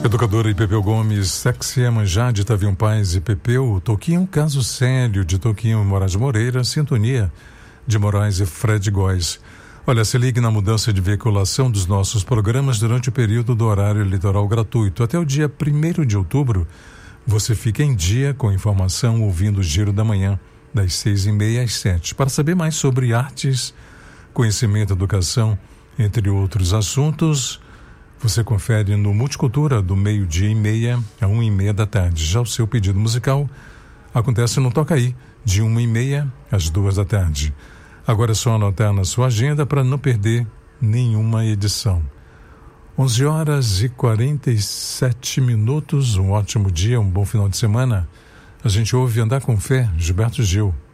Educadora e Pepeu Gomes, Sexy Emanjá de Tavium Paz e Pepeu, Toquinho Caso Sério de Toquinho e Moraes Moreira, Sintonia de Moraes e Fred Góes. Olha, se ligue na mudança de veiculação dos nossos programas durante o período do horário litoral gratuito. Até o dia 1º de outubro, você fica em dia com informação ouvindo o Giro da Manhã, das 6h30 às 7h. Para saber mais sobre artes, conhecimento, educação, entre outros assuntos, você confere no Multicultura do 12h30 a 1h30 da tarde. Já o seu pedido musical acontece no Toca Aí, de 1h30 às 2h da tarde. Agora é só anotar na sua agenda para não perder nenhuma edição. 11h47, um ótimo dia, um bom final de semana. A gente ouve Andar com Fé, Gilberto Gil.